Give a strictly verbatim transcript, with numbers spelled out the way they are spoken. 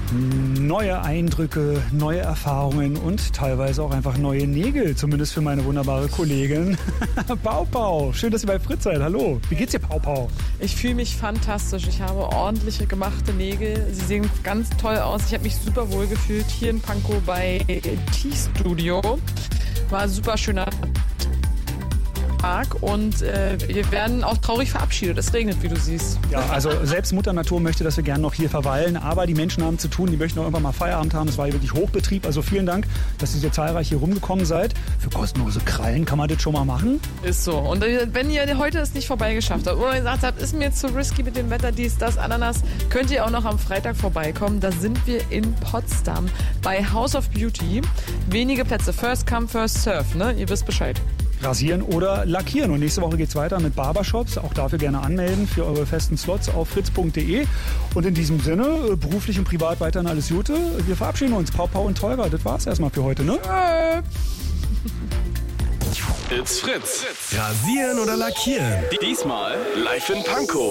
Neue Eindrücke, neue Erfahrungen und teilweise auch einfach neue Nägel, zumindest für meine wunderbare Kollegin Pau Pau. Schön, dass ihr bei Fritz seid. Hallo, wie geht's dir, Pau Pau? Ich fühle mich fantastisch. Ich habe ordentliche gemachte Nägel. Sie sehen ganz toll aus. Ich habe mich super wohl gefühlt hier in Pankow bei T-Studio. War ein super schöner Tag und äh, wir werden auch traurig verabschiedet. Es regnet, wie du siehst. Ja, also selbst Mutter Natur möchte, dass wir gerne noch hier verweilen, aber die Menschen haben zu tun, die möchten auch irgendwann mal Feierabend haben. Es war hier wirklich Hochbetrieb, also vielen Dank, dass ihr so zahlreich hier rumgekommen seid. Für kostenlose Krallen kann man das schon mal machen. Ist so. Und wenn ihr heute es nicht vorbeigeschafft habt oder gesagt habt, ist mir jetzt zu risky mit dem Wetter, dies, das, Ananas, könnt ihr auch noch am Freitag vorbeikommen. Da sind wir in Potsdam bei House of Beauty. Wenige Plätze. First come, first serve. Ne? Ihr wisst Bescheid. Rasieren oder lackieren. Und nächste Woche geht's weiter mit Barbershops. Auch dafür gerne anmelden für eure festen Slots auf fritz punkt de. Und in diesem Sinne, beruflich und privat weiterhin alles Gute. Wir verabschieden uns. Pau, Pau und Teurer. Das war's erstmal für heute, ne? Äh. It's Fritz. Rasieren oder lackieren? Diesmal live in Pankow.